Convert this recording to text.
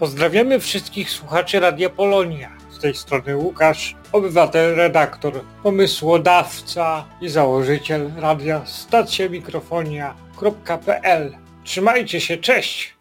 Pozdrawiamy wszystkich słuchaczy Radia Polonia. Z tej strony Łukasz, obywatel, redaktor, pomysłodawca i założyciel radia stacjamikrofonia.pl. Trzymajcie się, cześć!